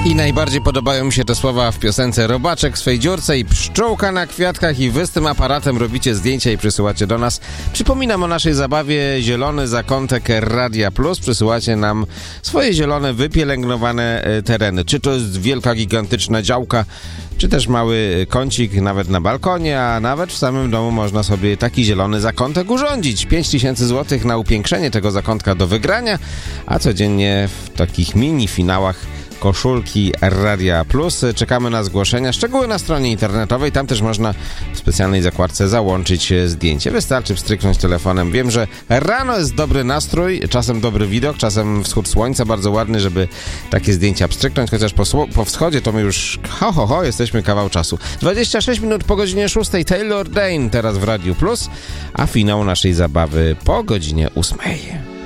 I najbardziej podobają mi się te słowa w piosence Robaczek w swej dziurce i pszczółka na kwiatkach i wy z tym aparatem robicie zdjęcia i przysyłacie do nas. Przypominam o naszej zabawie Zielony Zakątek Radia Plus. Przysyłacie nam swoje zielone, wypielęgnowane tereny. Czy to jest wielka, gigantyczna działka, czy też mały kącik nawet na balkonie, a nawet w samym domu można sobie taki zielony zakątek urządzić. 5000 zł na upiększenie tego zakątka do wygrania, a codziennie w takich mini finałach koszulki Radia Plus. Czekamy na zgłoszenia. Szczegóły na stronie internetowej. Tam też można w specjalnej zakładce załączyć zdjęcie. Wystarczy wstryknąć telefonem. Wiem, że rano jest dobry nastrój, czasem dobry widok, czasem wschód słońca bardzo ładny, żeby takie zdjęcia pstryknąć, chociaż po wschodzie to my już jesteśmy kawał czasu. 26 minut po godzinie 6. Taylor Dane teraz w Radiu Plus, a finał naszej zabawy po godzinie 8.